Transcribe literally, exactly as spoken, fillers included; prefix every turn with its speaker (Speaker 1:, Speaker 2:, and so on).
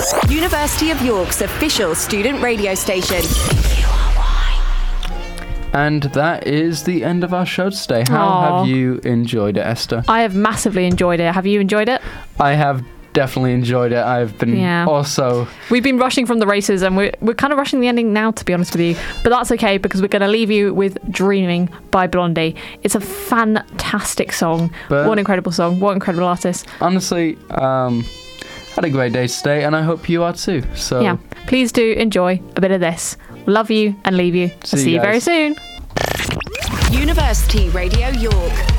Speaker 1: University of York's official student radio station.
Speaker 2: And that is the end of our show today. How
Speaker 3: Aww.
Speaker 2: have you enjoyed it, Esther?
Speaker 3: I have massively enjoyed it. Have you enjoyed it?
Speaker 2: I have definitely enjoyed it. I've been
Speaker 3: Yeah.
Speaker 2: also...
Speaker 3: We've been rushing from the races and we're, we're kind of rushing the ending now, to be honest with you. But that's okay, because we're going to leave you with Dreaming by Blondie. It's a fantastic song.
Speaker 2: But
Speaker 3: what an incredible song. What an incredible artist.
Speaker 2: honestly, um, had a great day today, and I hope you are too. So
Speaker 3: Yeah. Please do enjoy a bit of this. Love you and leave you.
Speaker 2: See
Speaker 3: I'll see
Speaker 2: you
Speaker 3: you very
Speaker 2: guys.
Speaker 3: soon.
Speaker 1: University Radio York.